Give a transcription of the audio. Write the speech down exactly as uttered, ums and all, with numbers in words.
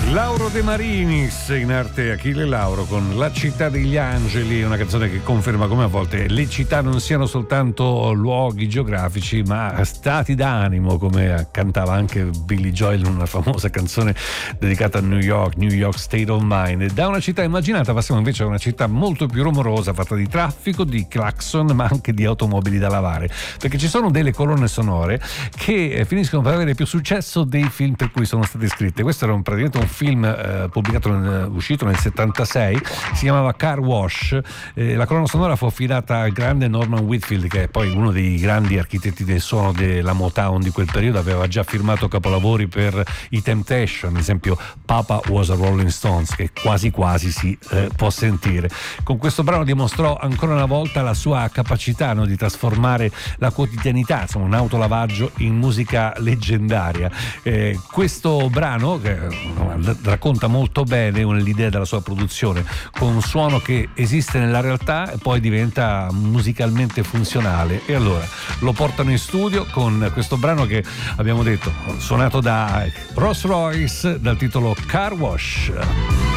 Lauro De Marinis, in arte Achille Lauro, con La città degli angeli, una canzone che conferma come a volte le città non siano soltanto luoghi geografici ma stati d'animo, come cantava anche Billy Joel in una famosa canzone dedicata a New York, New York State of Mind. E da una città immaginata passiamo invece a una città molto più rumorosa, fatta di traffico, di clacson ma anche di automobili da lavare, perché ci sono delle colonne sonore che finiscono per avere più successo dei film per cui sono state scritte. Questo era un, praticamente un film eh, pubblicato nel, uscito nel settantasei, si chiamava Car Wash. Eh, la colonna sonora fu affidata al grande Norman Whitfield, che è poi uno dei grandi architetti del suono della Motown di quel periodo. Aveva già firmato capolavori per i Temptation, ad esempio Papa Was a Rolling Stones, che quasi quasi si eh, può sentire. Con questo brano dimostrò ancora una volta la sua capacità, no, di trasformare la quotidianità, insomma un autolavaggio, in musica leggendaria. Eh, questo brano che no, racconta molto bene l'idea della sua produzione, con un suono che esiste nella realtà e poi diventa musicalmente funzionale, e allora lo portano in studio con questo brano che abbiamo detto suonato da Rolls Royce dal titolo Car Wash.